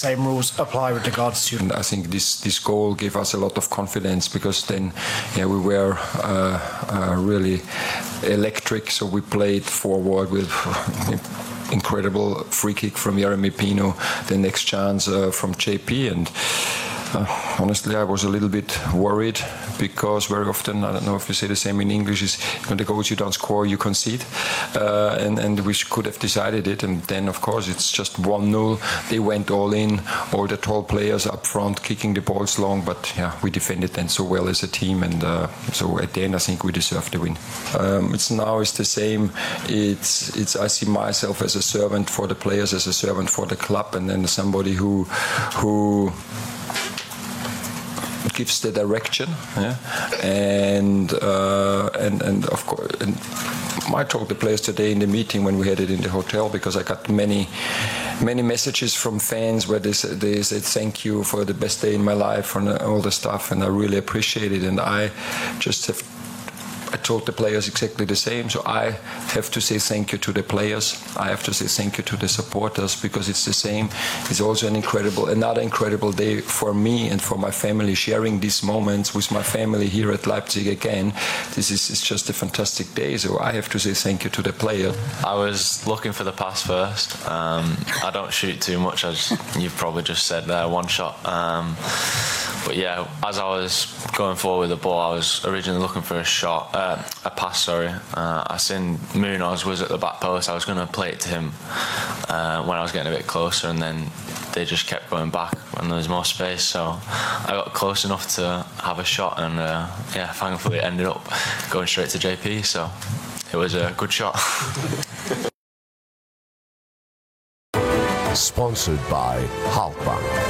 same rules apply with regards to. And I think this goal gave us a lot of confidence, because then we were really electric. So we played forward with incredible free kick from Jeremy Pino, the next chance from JP, and honestly, I was a little bit worried, because very often, I don't know if you say the same in English, is when the goals you don't score, you concede. And we could have decided it. And then, of course, it's just 1-0. They went all in, all the tall players up front, kicking the balls long. But yeah, we defended then so well as a team. And so at the end, I think we deserved the win. It's the same. It's I see myself as a servant for the players, as a servant for the club, and then somebody who gives the direction, and of course, and I told the players today in the meeting when we had it in the hotel, because I got many messages from fans where they said thank you for the best day in my life and all the stuff, and I really appreciate it. And I told the players exactly the same. So I have to say thank you to the players. I have to say thank you to the supporters, because it's the same. It's also another incredible day for me and for my family, sharing these moments with my family here at Leipzig again. It's just a fantastic day. So I have to say thank you to the player. I was looking for the pass first. I don't shoot too much, as you've probably just said there, one shot. But yeah, as I was going forward with the ball, I was originally looking for a pass. I seen Munoz was at the back post. I was going to play it to him when I was getting a bit closer, and then they just kept going back when there was more space. So I got close enough to have a shot, and thankfully it ended up going straight to JP. So it was a good shot. Sponsored by Halkbank.